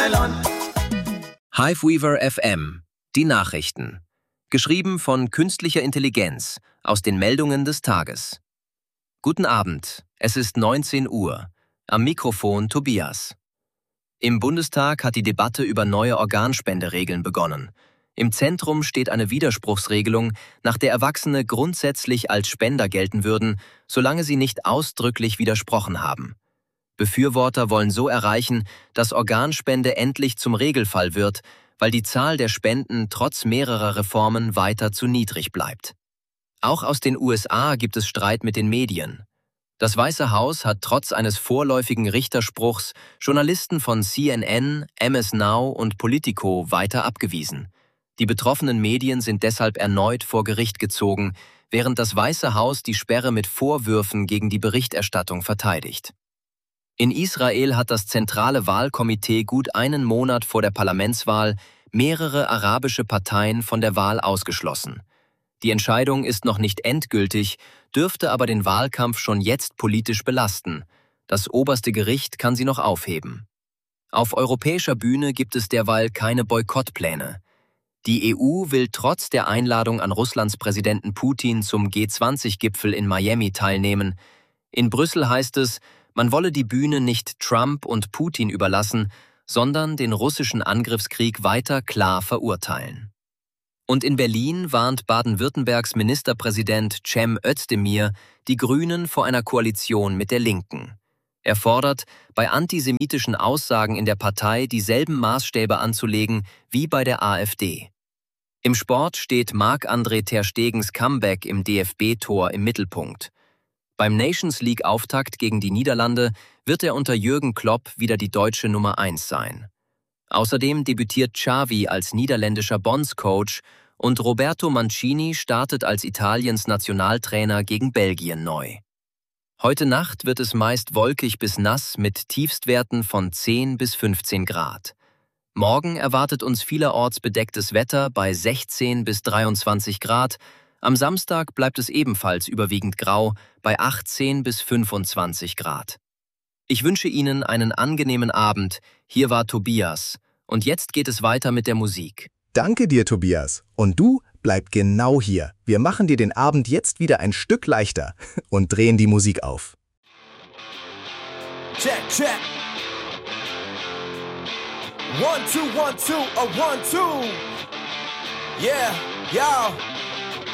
Hiveweaver FM, die Nachrichten. Geschrieben von künstlicher Intelligenz aus den Meldungen des Tages. Guten Abend, es ist 19 Uhr. Am Mikrofon Tobias. Im Bundestag hat die Debatte über neue Organspenderegeln begonnen. Im Zentrum steht eine Widerspruchsregelung, nach der Erwachsene grundsätzlich als Spender gelten würden, solange sie nicht ausdrücklich widersprochen haben. Befürworter wollen so erreichen, dass Organspende endlich zum Regelfall wird, weil die Zahl der Spenden trotz mehrerer Reformen weiter zu niedrig bleibt. Auch aus den USA gibt es Streit mit den Medien. Das Weiße Haus hat trotz eines vorläufigen Richterspruchs Journalisten von CNN, MS Now und Politico weiter abgewiesen. Die betroffenen Medien sind deshalb erneut vor Gericht gezogen, während das Weiße Haus die Sperre mit Vorwürfen gegen die Berichterstattung verteidigt. In Israel hat das zentrale Wahlkomitee gut einen Monat vor der Parlamentswahl mehrere arabische Parteien von der Wahl ausgeschlossen. Die Entscheidung ist noch nicht endgültig, dürfte aber den Wahlkampf schon jetzt politisch belasten. Das oberste Gericht kann sie noch aufheben. Auf europäischer Bühne gibt es derweil keine Boykottpläne. Die EU will trotz der Einladung an Russlands Präsidenten Putin zum G20-Gipfel in Miami teilnehmen. In Brüssel heißt es, man wolle die Bühne nicht Trump und Putin überlassen, sondern den russischen Angriffskrieg weiter klar verurteilen. Und in Berlin warnt Baden-Württembergs Ministerpräsident Cem Özdemir die Grünen vor einer Koalition mit der Linken. Er fordert, bei antisemitischen Aussagen in der Partei dieselben Maßstäbe anzulegen wie bei der AfD. Im Sport steht Marc-André ter Stegens Comeback im DFB-Tor im Mittelpunkt. Beim Nations League-Auftakt gegen die Niederlande wird er unter Jürgen Klopp wieder die deutsche Nummer 1 sein. Außerdem debütiert Xavi als niederländischer Bondscoach und Roberto Mancini startet als Italiens Nationaltrainer gegen Belgien neu. Heute Nacht wird es meist wolkig bis nass mit Tiefstwerten von 10 bis 15 Grad. Morgen erwartet uns vielerorts bedecktes Wetter bei 16 bis 23 Grad. Am Samstag bleibt es ebenfalls überwiegend grau bei 18 bis 25 Grad. Ich wünsche Ihnen einen angenehmen Abend. Hier war Tobias. Und jetzt geht es weiter mit der Musik. Danke dir, Tobias. Und du, bleib genau hier. Wir machen dir den Abend jetzt wieder ein Stück leichter und drehen die Musik auf. Check, check. 1, 2, 1, 2, a 1, 2. Yeah, y'all.